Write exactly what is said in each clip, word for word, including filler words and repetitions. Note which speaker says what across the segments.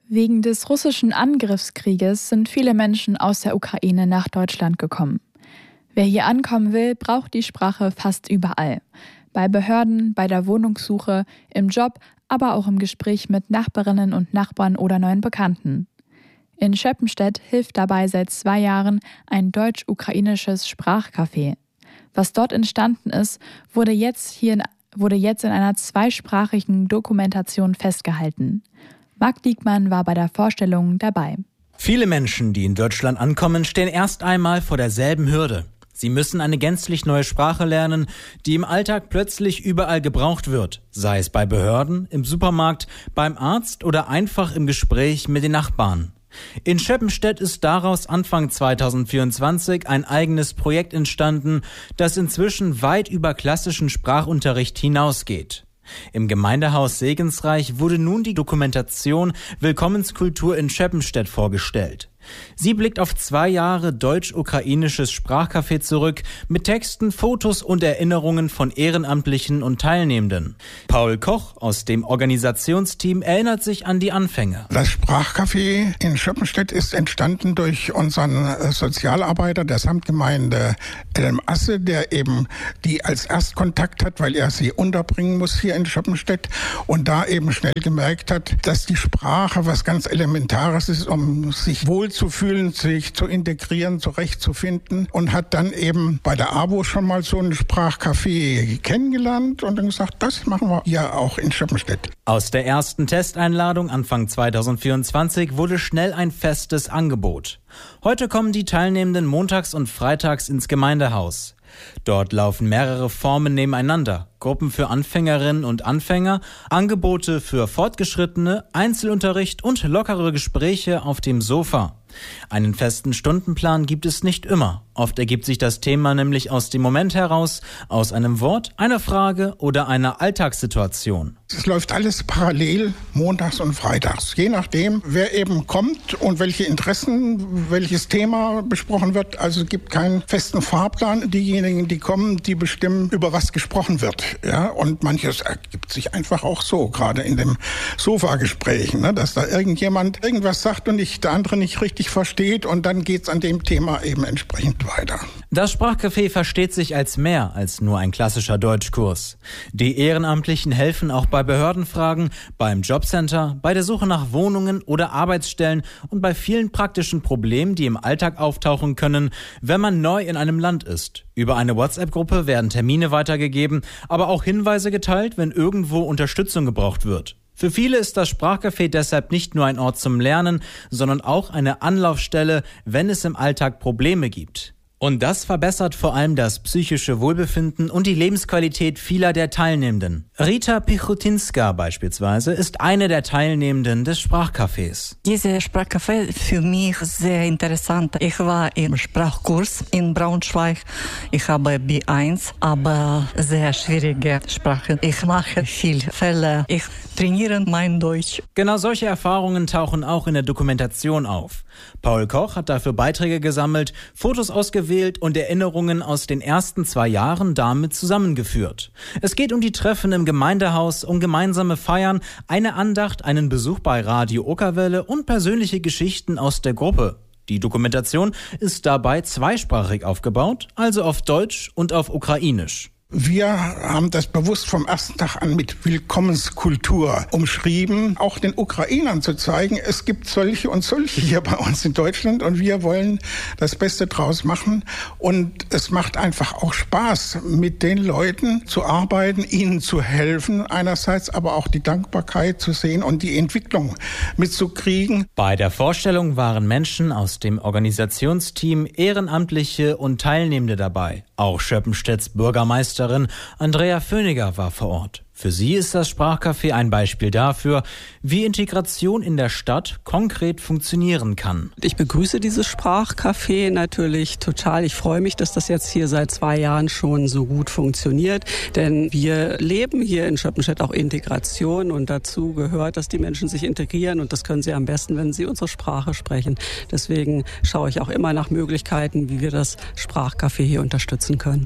Speaker 1: Wegen des russischen Angriffskrieges sind viele Menschen aus der Ukraine nach Deutschland gekommen. Wer hier ankommen will, braucht die Sprache fast überall. Bei Behörden, bei der Wohnungssuche, im Job, aber auch im Gespräch mit Nachbarinnen und Nachbarn oder neuen Bekannten. In Schöppenstedt hilft dabei seit zwei Jahren ein deutsch-ukrainisches Sprachcafé. Was dort entstanden ist, wurde jetzt, hier in, wurde jetzt in einer zweisprachigen Dokumentation festgehalten. Marc Diekmann war bei der Vorstellung dabei.
Speaker 2: Viele Menschen, die in Deutschland ankommen, stehen erst einmal vor derselben Hürde. Sie müssen eine gänzlich neue Sprache lernen, die im Alltag plötzlich überall gebraucht wird, sei es bei Behörden, im Supermarkt, beim Arzt oder einfach im Gespräch mit den Nachbarn. In Schöppenstedt ist daraus Anfang zweitausendvierundzwanzig ein eigenes Projekt entstanden, das inzwischen weit über klassischen Sprachunterricht hinausgeht. Im Gemeindehaus Segensreich wurde nun die Dokumentation Willkommenskultur in Schöppenstedt vorgestellt. Sie blickt auf zwei Jahre deutsch-ukrainisches Sprachcafé zurück mit Texten, Fotos und Erinnerungen von Ehrenamtlichen und Teilnehmenden. Paul Koch aus dem Organisationsteam erinnert sich an die Anfänge.
Speaker 3: Das Sprachcafé in Schöppenstedt ist entstanden durch unseren Sozialarbeiter der Samtgemeinde Elm-Asse, der eben die als Erstkontakt hat, weil er sie unterbringen muss hier in Schöppenstedt und da eben schnell gemerkt hat, dass die Sprache was ganz Elementares ist, um sich wohl zu fühlen, sich zu integrieren, zurechtzufinden und hat dann eben bei der A W O schon mal so ein Sprachcafé kennengelernt und dann gesagt, das machen wir ja auch in Schöppenstedt.
Speaker 2: Aus der ersten Testeinladung Anfang zweitausendvierundzwanzig wurde schnell ein festes Angebot. Heute kommen die Teilnehmenden montags und freitags ins Gemeindehaus. Dort laufen mehrere Formen nebeneinander. Gruppen für Anfängerinnen und Anfänger, Angebote für Fortgeschrittene, Einzelunterricht und lockere Gespräche auf dem Sofa. Einen festen Stundenplan gibt es nicht immer. Oft ergibt sich das Thema nämlich aus dem Moment heraus, aus einem Wort, einer Frage oder einer Alltagssituation.
Speaker 3: Es läuft alles parallel, montags und freitags. Je nachdem, wer eben kommt und welche Interessen, welches Thema besprochen wird. Also es gibt keinen festen Fahrplan. Diejenigen, die kommen, die bestimmen, über was gesprochen wird. Ja, und manches ergibt sich einfach auch so, gerade in dem Sofagesprächen, ne, dass da irgendjemand irgendwas sagt und ich, der andere nicht richtig versteht und dann geht's an dem Thema eben entsprechend weiter.
Speaker 2: Das Sprachcafé versteht sich als mehr als nur ein klassischer Deutschkurs. Die Ehrenamtlichen helfen auch bei Behördenfragen, beim Jobcenter, bei der Suche nach Wohnungen oder Arbeitsstellen und bei vielen praktischen Problemen, die im Alltag auftauchen können, wenn man neu in einem Land ist. Über eine WhatsApp-Gruppe werden Termine weitergegeben, aber auch Hinweise geteilt, wenn irgendwo Unterstützung gebraucht wird. Für viele ist das Sprachcafé deshalb nicht nur ein Ort zum Lernen, sondern auch eine Anlaufstelle, wenn es im Alltag Probleme gibt. Und das verbessert vor allem das psychische Wohlbefinden und die Lebensqualität vieler der Teilnehmenden. Rita Pichutinska beispielsweise ist eine der Teilnehmenden des Sprachcafés.
Speaker 4: Dieses Sprachcafé für mich sehr interessant. Ich war im Sprachkurs in Braunschweig. Ich habe B eins, aber sehr schwierige Sprache. Ich mache viele Fälle. Ich trainiere mein Deutsch.
Speaker 2: Genau solche Erfahrungen tauchen auch in der Dokumentation auf. Paul Koch hat dafür Beiträge gesammelt, Fotos ausgewählt und Erinnerungen aus den ersten zwei Jahren damit zusammengeführt. Es geht um die Treffen im Gemeindehaus, um gemeinsame Feiern, eine Andacht, einen Besuch bei Radio Okerwelle und persönliche Geschichten aus der Gruppe. Die Dokumentation ist dabei zweisprachig aufgebaut, also auf Deutsch und auf Ukrainisch.
Speaker 3: Wir haben das bewusst vom ersten Tag an mit Willkommenskultur umschrieben, auch den Ukrainern zu zeigen, es gibt solche und solche hier bei uns in Deutschland und wir wollen das Beste draus machen und es macht einfach auch Spaß, mit den Leuten zu arbeiten, ihnen zu helfen, einerseits aber auch die Dankbarkeit zu sehen und die Entwicklung mitzukriegen.
Speaker 2: Bei der Vorstellung waren Menschen aus dem Organisationsteam, Ehrenamtliche und Teilnehmende dabei. Auch Schöppenstedts Bürgermeister Andrea Föniger war vor Ort. Für sie ist das Sprachcafé ein Beispiel dafür, wie Integration in der Stadt konkret funktionieren kann.
Speaker 5: Ich begrüße dieses Sprachcafé natürlich total. Ich freue mich, dass das jetzt hier seit zwei Jahren schon so gut funktioniert. Denn wir leben hier in Schöppenstedt auch Integration und dazu gehört, dass die Menschen sich integrieren und das können sie am besten, wenn sie unsere Sprache sprechen. Deswegen schaue ich auch immer nach Möglichkeiten, wie wir das Sprachcafé hier unterstützen können.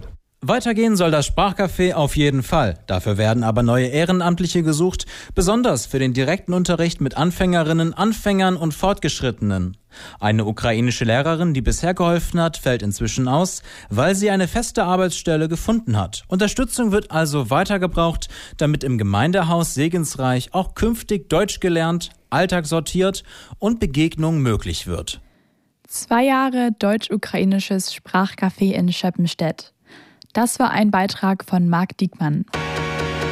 Speaker 2: Weitergehen soll das Sprachcafé auf jeden Fall. Dafür werden aber neue Ehrenamtliche gesucht, besonders für den direkten Unterricht mit Anfängerinnen, Anfängern und Fortgeschrittenen. Eine ukrainische Lehrerin, die bisher geholfen hat, fällt inzwischen aus, weil sie eine feste Arbeitsstelle gefunden hat. Unterstützung wird also weiter gebraucht, damit im Gemeindehaus Segensreich auch künftig Deutsch gelernt, Alltag sortiert und Begegnung möglich wird.
Speaker 1: Zwei Jahre deutsch-ukrainisches Sprachcafé in Schöppenstedt. Das war ein Beitrag von Marc Diekmann.